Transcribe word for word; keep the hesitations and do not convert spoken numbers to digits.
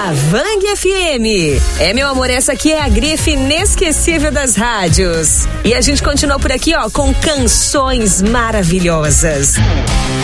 na Vang F M. É, meu amor, essa aqui é a grife inesquecível das rádios. E a gente continua por aqui, ó, com canções maravilhosas.